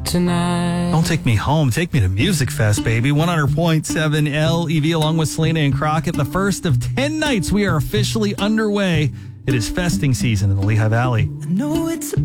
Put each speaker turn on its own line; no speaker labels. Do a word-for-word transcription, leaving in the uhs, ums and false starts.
tonight.
Don't take me home. Take me to Music Fest, baby. one hundred point seven L E V along with Selena and Crockett. The first of ten nights we are officially underway. It is festing season in the Lehigh Valley.
I know it's a